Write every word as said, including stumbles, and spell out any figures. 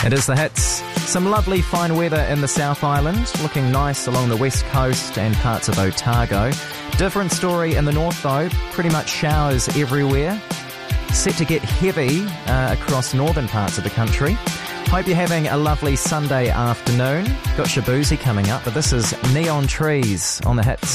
It is the hits. Some lovely fine weather in the South Island, looking nice along the west coast and parts of Otago. Different story in the north though, pretty much showers everywhere. Set to get heavy uh, across northern parts of the country. Hope you're having a lovely Sunday afternoon. Got Shabuzi coming up, but this is Neon Trees on the hits.